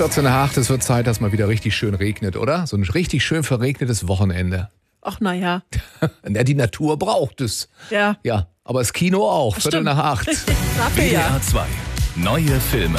14 nach 8, es wird Zeit, dass mal wieder richtig schön regnet, oder? So ein richtig schön verregnetes Wochenende. Ach, naja. Ja, die Natur braucht es. Ja. Ja, aber das Kino auch, Viertel nach 8. Dafür ja. WDR 2. Neue Filme.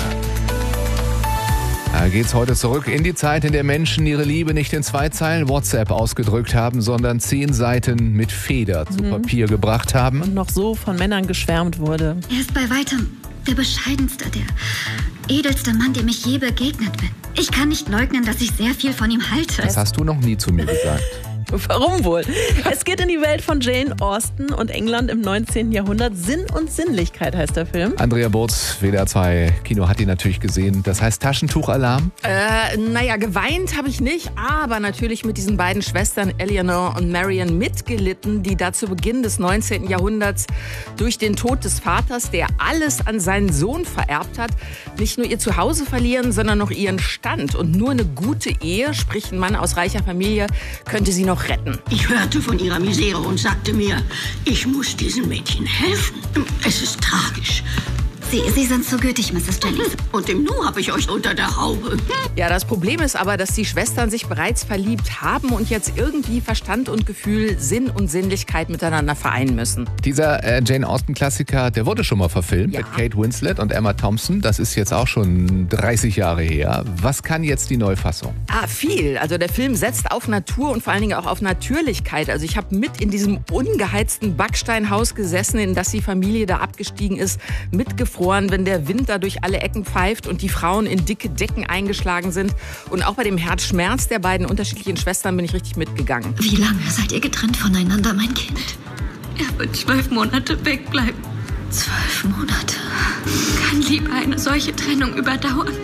Da geht's heute zurück in die Zeit, in der Menschen ihre Liebe nicht in 2 Zeilen WhatsApp ausgedrückt haben, sondern 10 Seiten mit Feder zu Papier gebracht haben. Und noch so von Männern geschwärmt wurde. Er ist bei weitem der bescheidenste, der edelste Mann, dem ich je begegnet bin. Ich kann nicht leugnen, dass ich sehr viel von ihm halte. Das hast du noch nie zu mir gesagt. Warum wohl? Es geht in die Welt von Jane Austen und England im 19. Jahrhundert. Sinn und Sinnlichkeit heißt der Film. Andrea Burz, WDR 2 Kino, hat ihn natürlich gesehen. Das heißt Taschentuchalarm? Naja, geweint habe ich nicht, aber natürlich mit diesen beiden Schwestern Eleanor und Marian mitgelitten, die da zu Beginn des 19. Jahrhunderts durch den Tod des Vaters, der alles an seinen Sohn vererbt hat, nicht nur ihr Zuhause verlieren, sondern noch ihren Stand. Und nur eine gute Ehe, sprich ein Mann aus reicher Familie, könnte sie noch retten. Ich hörte von ihrer Misere und sagte mir, ich muss diesen Mädchen helfen. Es ist tragisch. Sie sind so gütig, Mrs. Jennings. Und im Nu habe ich euch unter der Haube. Ja, das Problem ist aber, dass die Schwestern sich bereits verliebt haben und jetzt irgendwie Verstand und Gefühl, Sinn und Sinnlichkeit miteinander vereinen müssen. Dieser Jane Austen-Klassiker, der wurde schon mal verfilmt mit Kate Winslet und Emma Thompson. Das ist jetzt auch schon 30 Jahre her. Was kann jetzt die Neufassung? Viel. Also der Film setzt auf Natur und vor allen Dingen auch auf Natürlichkeit. Also ich habe mit in diesem ungeheizten Backsteinhaus gesessen, in das die Familie da abgestiegen ist, mitgefroren, wenn der Wind da durch alle Ecken pfeift und die Frauen in dicke Decken eingeschlagen sind. Und auch bei dem Herzschmerz der beiden unterschiedlichen Schwestern bin ich richtig mitgegangen. Wie lange seid ihr getrennt voneinander, mein Kind? Er wird 12 Monate wegbleiben. 12 Monate. Kann Liebe eine solche Trennung überdauern?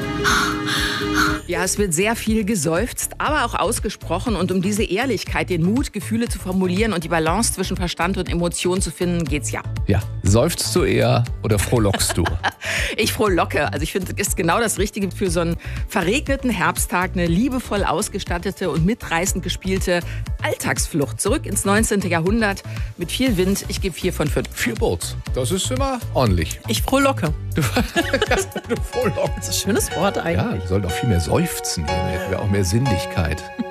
Ja, es wird sehr viel geseufzt, aber auch ausgesprochen. Und um diese Ehrlichkeit, den Mut, Gefühle zu formulieren und die Balance zwischen Verstand und Emotion zu finden, geht's ja. Ja, seufzt du eher oder frohlockst du? Ich frohlocke. Also ich finde, das ist genau das Richtige für so einen verregneten Herbsttag. Eine liebevoll ausgestattete und mitreißend gespielte Alltagsflucht zurück ins 19. Jahrhundert mit viel Wind. Ich gebe 4 von 5. 4 Boots. Das ist immer ordentlich. Ich frohlocke. Du frohlockst. Das ist ein schönes Wort eigentlich. Ja, wir sollten auch viel mehr seufzen. Hier hätten wir auch mehr Sinnlichkeit.